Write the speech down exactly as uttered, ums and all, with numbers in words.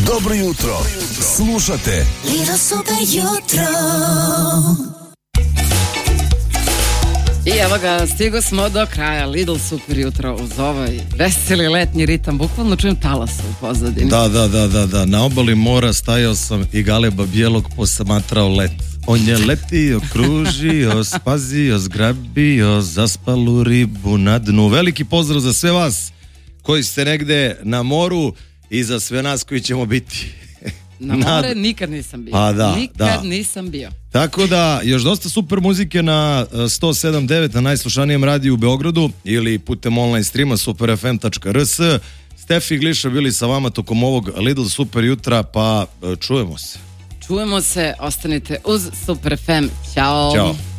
Dobro jutro. Slušate Lidl Super jutro. I evo ga, stigo smo do kraja Lidl Super jutro uz ovaj veseli letnji ritam. Bukvalno čujem talasa u pozadini. Da, da, da, da, da. Na obali mora stajao sam i galeba bijelog posmatrao let. On je letio, kružio, spazio, zgrabio, zaspalu ribu na dnu. Veliki pozdrav za sve vas koji ste negde na moru i za sve nas koji ćemo biti. Na more nikad nisam bio. Pa da, nikad da. nisam bio. Tako da, još dosta super muzike na sto sedam devet na najslušanijem radiju u Beogradu ili putem online streama super f m tačka r s. Stefi i Gliša bili sa vama tokom ovog Lidl Super jutra, pa čujemo se. Čujemo se, ostanite uz Super F M. Ćao. Ćao.